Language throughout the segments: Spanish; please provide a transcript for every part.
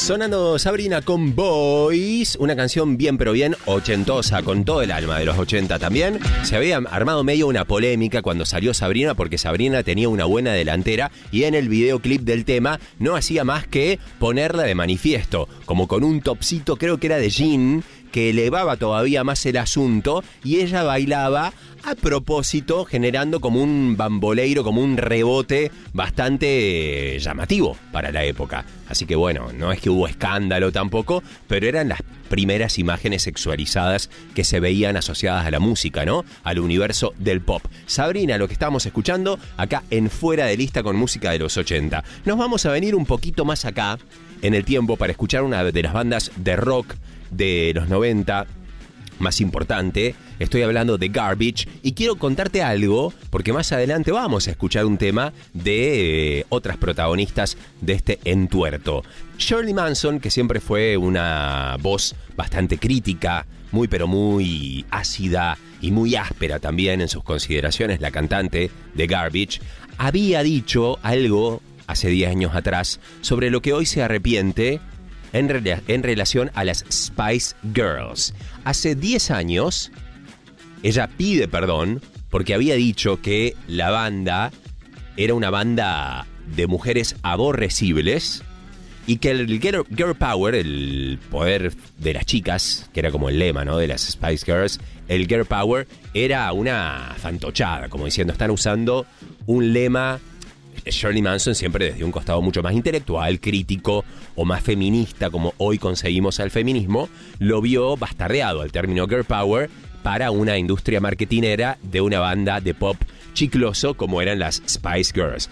Sonando Sabrina con Boys, una canción bien pero bien ochentosa, con todo el alma de los 80 también. Se había armado medio una polémica cuando salió Sabrina, porque Sabrina tenía una buena delantera y en el videoclip del tema no hacía más que ponerla de manifiesto, como con un topsito, creo que era de jean, que elevaba todavía más el asunto, y ella bailaba a propósito, generando como un bamboleiro, como un rebote bastante llamativo para la época. Así que bueno, no es que hubo escándalo tampoco, pero eran las primeras imágenes sexualizadas que se veían asociadas a la música, ¿no? Al universo del pop. Sabrina, lo que estamos escuchando acá en Fuera de Lista con música de los 80. Nos vamos a venir un poquito más acá en el tiempo para escuchar una de las bandas de rock de los 90 más importante. Estoy hablando de Garbage y quiero contarte algo, porque más adelante vamos a escuchar un tema de otras protagonistas de este entuerto. Shirley Manson, que siempre fue una voz bastante crítica, muy pero muy ácida y muy áspera también en sus consideraciones, la cantante de Garbage, había dicho algo hace 10 años atrás sobre lo que hoy se arrepiente en relación a las Spice Girls. Hace 10 años, ella pide perdón porque había dicho que la banda era una banda de mujeres aborrecibles y que el girl power, el poder de las chicas, que era como el lema, ¿no?, de las Spice Girls, el girl power era una fantochada, como diciendo, están usando un lema. Shirley Manson siempre desde un costado mucho más intelectual, crítico o más feminista, como hoy conseguimos al feminismo, lo vio bastardeado al término girl power para una industria marketinera de una banda de pop chicloso como eran las Spice Girls.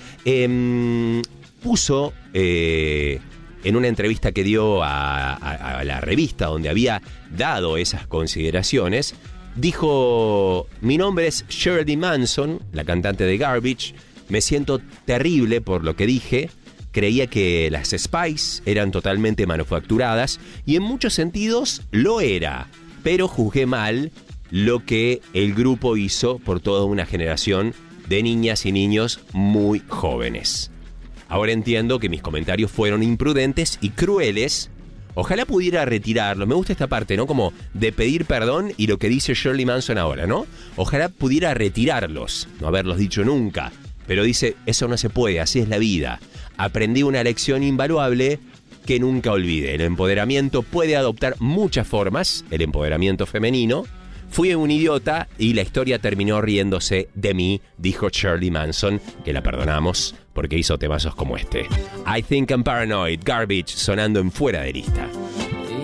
Puso en una entrevista que dio a la revista donde había dado esas consideraciones, dijo: mi nombre es Shirley Manson, la cantante de Garbage. Me siento terrible por lo que dije. Creía que las Spice eran totalmente manufacturadas y en muchos sentidos lo era, pero juzgué mal lo que el grupo hizo por toda una generación de niñas y niños muy jóvenes. Ahora entiendo que mis comentarios fueron imprudentes y crueles. Ojalá pudiera retirarlo. Me gusta esta parte, ¿no? Como de pedir perdón y lo que dice Shirley Manson ahora, ¿no? Ojalá pudiera retirarlos, no haberlos dicho nunca. Pero dice, eso no se puede, así es la vida. Aprendí una lección invaluable que nunca olvidé. El empoderamiento puede adoptar muchas formas, el empoderamiento femenino. Fui un idiota y la historia terminó riéndose de mí, dijo Shirley Manson, que la perdonamos porque hizo temazos como este. I Think I'm Paranoid, Garbage, sonando en Fuera de Lista.